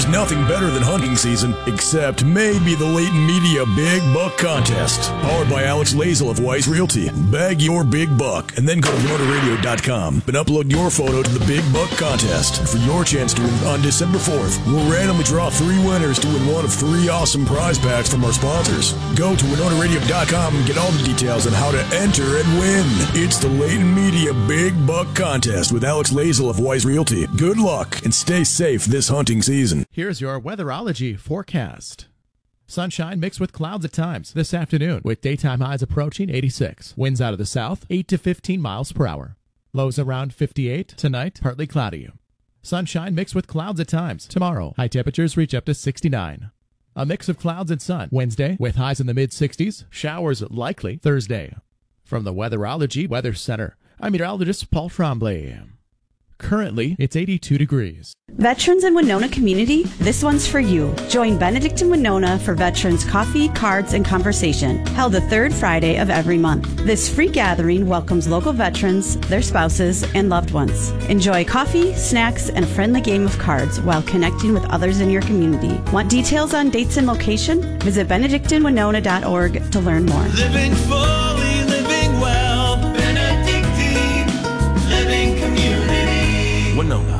There's nothing better than hunting season, except maybe the Leighton Media Big Buck Contest. Powered by Alex Lazel of Wise Realty. Bag your big buck and then go to WiноnaRadio.com and upload your photo to the Big Buck Contest. And for your chance to win on December 4th, we'll randomly draw 3 winners to win one of 3 awesome prize packs from our sponsors. Go to WinonaRadio.com and get all the details on how to enter and win. It's the Leighton Media Big Buck Contest with Alex Lazel of Wise Realty. Good luck and stay safe this hunting season. Here's your weatherology forecast. Sunshine mixed with clouds at times this afternoon with daytime highs approaching 86. Winds out of the south 8 to 15 miles per hour. Lows around 58. Tonight, partly cloudy. Sunshine mixed with clouds at times. Tomorrow, high temperatures reach up to 69. A mix of clouds and sun. Wednesday, with highs in the mid-60s. Showers likely Thursday. From the Weatherology Weather Center, I'm meteorologist Paul Tremblay. Currently, it's 82 degrees. Veterans in Winona community, this one's for you. Join Benedict in Winona for Veterans Coffee, Cards, and Conversation, held the third Friday of every month. This free gathering welcomes local veterans, their spouses, and loved ones. Enjoy coffee, snacks, and a friendly game of cards while connecting with others in your community. Want details on dates and location? Visit benedictinwinona.org to learn more. Living fully, living well, Benedictine Living Community. Winona.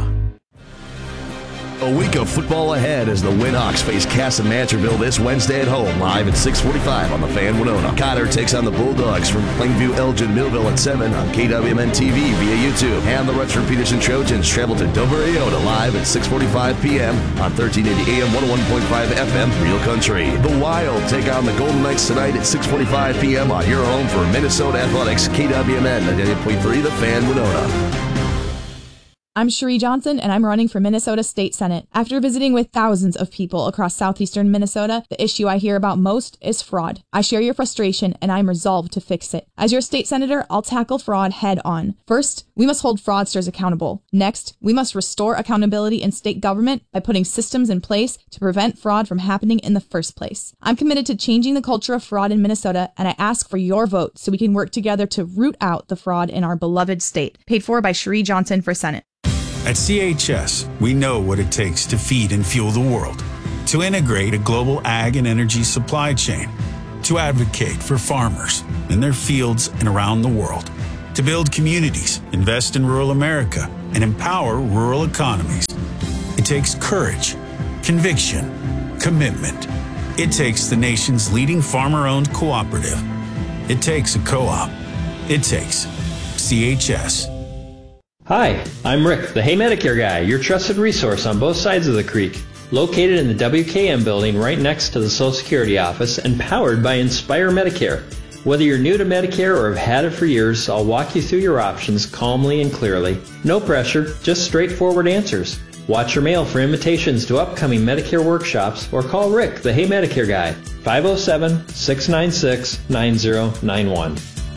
A week of football ahead as the Winhawks face Casa Mancherville this Wednesday at home, live at 6:45 on the Fan Winona. Cotter takes on the Bulldogs from Plainview, Elgin, Millville at 7 on KWMN TV via YouTube. And the Rutherford Peterson Trojans travel to Dover, Iota, live at 6:45 p.m. on 1380 AM, 101.5 FM, Real Country. The Wild take on the Golden Knights tonight at 6:45 p.m. on your home for Minnesota Athletics, KWMN 98.3, the Fan Winona. I'm Cherie Johnson, and I'm running for Minnesota State Senate. After visiting with thousands of people across southeastern Minnesota, the issue I hear about most is fraud. I share your frustration, and I'm resolved to fix it. As your state senator, I'll tackle fraud head on. First, we must hold fraudsters accountable. Next, we must restore accountability in state government by putting systems in place to prevent fraud from happening in the first place. I'm committed to changing the culture of fraud in Minnesota, and I ask for your vote so we can work together to root out the fraud in our beloved state. Paid for by Cherie Johnson for Senate. At CHS, we know what it takes to feed and fuel the world, to integrate a global ag and energy supply chain, to advocate for farmers in their fields and around the world, to build communities, invest in rural America, and empower rural economies. It takes courage, conviction, commitment. It takes the nation's leading farmer-owned cooperative. It takes a co-op. It takes CHS. Hi, I'm Rick, the Hey Medicare guy, your trusted resource on both sides of the creek. Located in the WKM building right next to the Social Security office and powered by Inspire Medicare. Whether you're new to Medicare or have had it for years, I'll walk you through your options calmly and clearly. No pressure, just straightforward answers. Watch your mail for invitations to upcoming Medicare workshops or call Rick, the Hey Medicare guy, 507-696-9091.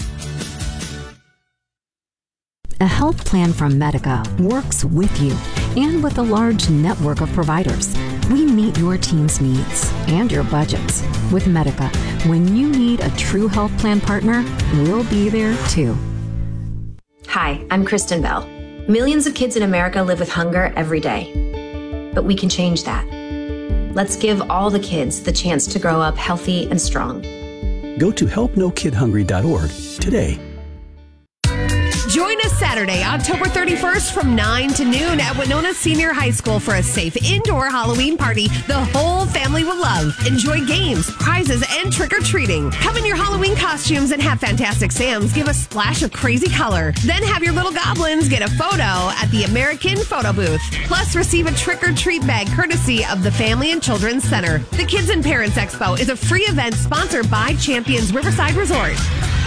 A health plan from Medica works with you and with a large network of providers. We meet your team's needs and your budgets. With Medica, when you need a true health plan partner, we'll be there too. Hi, I'm Kristen Bell. Millions of kids in America live with hunger every day. But we can change that. Let's give all the kids the chance to grow up healthy and strong. Go to helpnokidhungry.org today. Join us Saturday, October 31st from 9 to noon at Winona Senior High School for a safe indoor Halloween party the whole family will love. Enjoy games, prizes, and trick-or-treating. Come in your Halloween costumes and have Fantastic Sam's give a splash of crazy color. Then have your little goblins get a photo at the American Photo Booth. Plus, receive a trick-or-treat bag courtesy of the Family and Children's Center. The Kids and Parents Expo is a free event sponsored by Champions Riverside Resort.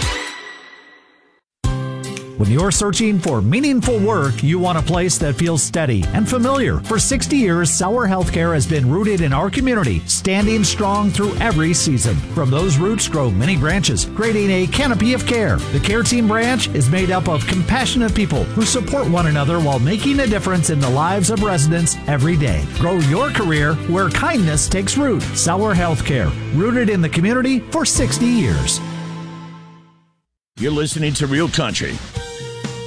When you're searching for meaningful work, you want a place that feels steady and familiar. For 60 years, Sauer Healthcare has been rooted in our community, standing strong through every season. From those roots grow many branches, creating a canopy of care. The Care Team branch is made up of compassionate people who support one another while making a difference in the lives of residents every day. Grow your career where kindness takes root. Sauer Healthcare, rooted in the community for 60 years. You're listening to Real Country